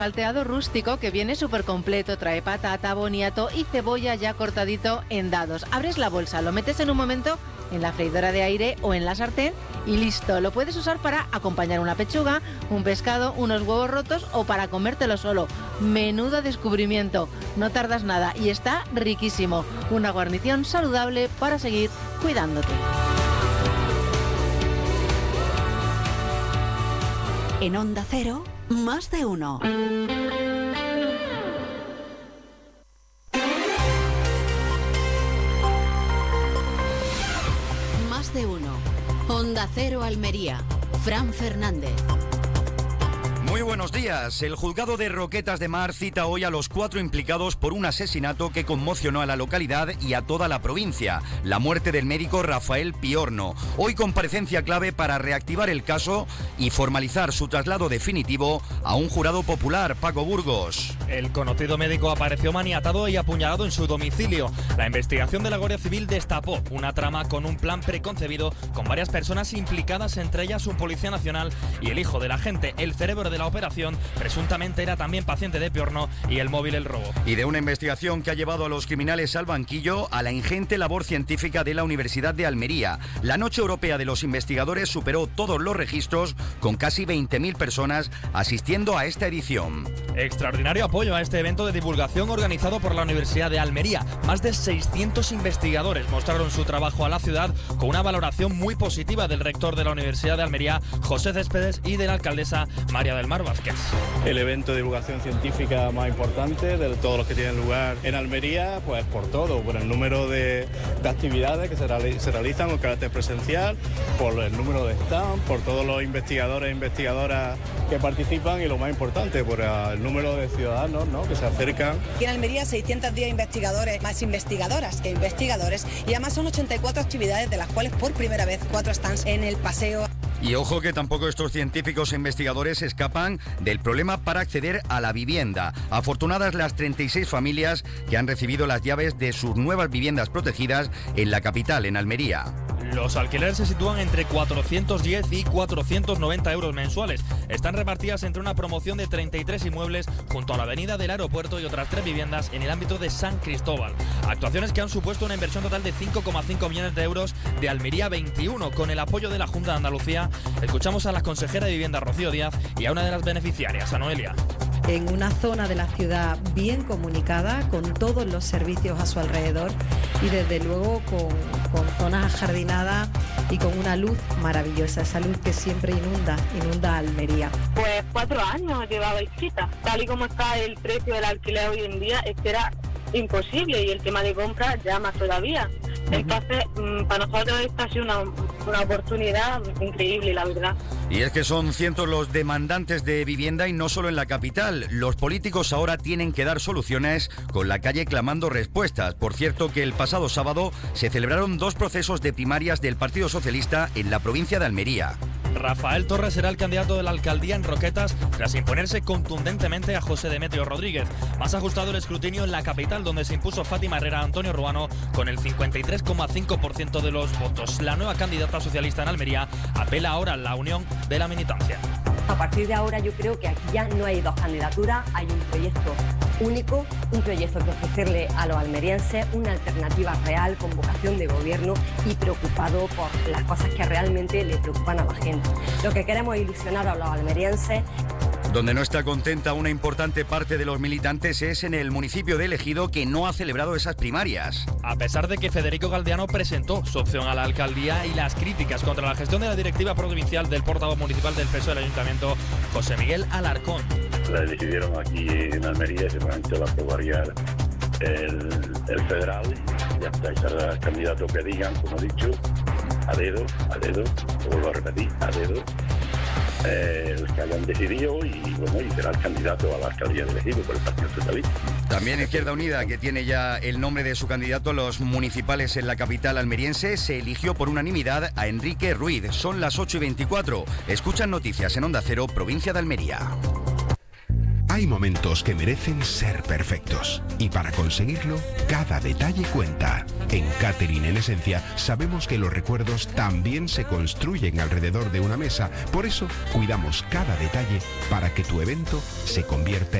Salteado rústico que viene súper completo, trae patata, boniato y cebolla ya cortadito en dados. Abres la bolsa, lo metes en un momento en la freidora de aire o en la sartén y listo. Lo puedes usar para acompañar una pechuga, un pescado, unos huevos rotos o para comértelo solo. Menudo descubrimiento, no tardas nada y está riquísimo. Una guarnición saludable para seguir cuidándote. En Onda Cero, Más de Uno. Más de Uno. Onda Cero Almería. Fran Fernández. Muy buenos días. El juzgado de Roquetas de Mar cita hoy a los 4 implicados por un asesinato que conmocionó a la localidad y a toda la provincia. La muerte del médico Rafael Piorno. Hoy comparecencia clave para reactivar el caso y formalizar su traslado definitivo a un jurado popular, Paco Burgos. El conocido médico apareció maniatado y apuñalado en su domicilio. La investigación de la Guardia Civil destapó una trama con un plan preconcebido con varias personas implicadas, entre ellas un policía nacional y el hijo del agente. El cerebro de la operación presuntamente era también paciente de Piorno y el móvil el robo. Y de una investigación que ha llevado a los criminales al banquillo a la ingente labor científica de la Universidad de Almería. La Noche Europea de los Investigadores superó todos los registros con casi 20.000 personas asistiendo a esta edición. Extraordinario apoyo a este evento de divulgación organizado por la Universidad de Almería. Más de 600 investigadores mostraron su trabajo a la ciudad con una valoración muy positiva del rector de la Universidad de Almería, José Céspedes, y de la alcaldesa María del Mar Vázquez. El evento de divulgación científica más importante de todos los que tienen lugar en Almería, pues por todo, por el número de actividades que se realizan con carácter presencial, por el número de stand, por todos los investigadores e investigadoras que participan y lo más importante, por el número de ciudadanos, ¿no?, que se acercan. Aquí en Almería 610 investigadores, más investigadoras que investigadores, y además son 84 actividades, de las cuales por primera vez 4 stands en el paseo. Y ojo que tampoco estos científicos e investigadores escapan del problema para acceder a la vivienda. Afortunadas las 36 familias que han recibido las llaves de sus nuevas viviendas protegidas en la capital, en Almería. Los alquileres se sitúan entre 410 y 490 euros mensuales. Están repartidas entre una promoción de 33 inmuebles junto a la avenida del aeropuerto y otras 3 viviendas en el ámbito de San Cristóbal. Actuaciones que han supuesto una inversión total de 5,5 millones de euros de Almería 21, con el apoyo de la Junta de Andalucía. Escuchamos a la consejera de Vivienda, Rocío Díaz, y a una de las beneficiarias, a Noelia. En una zona de la ciudad bien comunicada, con todos los servicios a su alrededor y desde luego con zonas ajardinadas y con una luz maravillosa, esa luz que siempre inunda Almería. Pues 4 años llevaba visita. Tal y como está el precio del alquiler hoy en día, es que era imposible, y el tema de compra ya más todavía. Entonces, para nosotros esta ha sido una oportunidad increíble, la verdad. Y es que son cientos los demandantes de vivienda y no solo en la capital. Los políticos ahora tienen que dar soluciones, con la calle clamando respuestas. Por cierto, que el pasado sábado se celebraron 2 procesos de primarias del Partido Socialista en la provincia de Almería. Rafael Torres será el candidato de la alcaldía en Roquetas tras imponerse contundentemente a José Demetrio Rodríguez. Más ajustado el escrutinio en la capital, donde se impuso Fátima Herrera a Antonio Ruano con el 53,5% de los votos. La nueva candidata socialista en Almería apela ahora a la unión de la militancia. A partir de ahora yo creo que aquí ya no hay 2 candidaturas, hay un proyecto único, un proyecto que ofrecerle a los almerienses una alternativa real, con vocación de gobierno y preocupado por las cosas que realmente le preocupan a la gente. Lo que queremos es ilusionar a los almerienses. Donde no está contenta una importante parte de los militantes es en el municipio de Ejido, que no ha celebrado esas primarias. A pesar de que Federico Galdeano presentó su opción a la alcaldía y las críticas contra la gestión de la directiva provincial del portavoz municipal del PSOE del Ayuntamiento, José Miguel Alarcón. La decidieron aquí en Almería y seguramente la aprobaría el federal. Ya está, será el candidato que digan, como he dicho, a dedo, lo vuelvo a repetir, a dedo. Los que hayan decidido y será el candidato a la alcaldía de Ejido por el Partido Socialista. También Izquierda Unida, que tiene ya el nombre de su candidato a los municipales en la capital almeriense, se eligió por unanimidad a Enrique Ruiz. Son las 8:24. Escuchan noticias en Onda Cero, provincia de Almería. Hay momentos que merecen ser perfectos y para conseguirlo, cada detalle cuenta. En Catering en Esencia sabemos que los recuerdos también se construyen alrededor de una mesa, por eso cuidamos cada detalle para que tu evento se convierta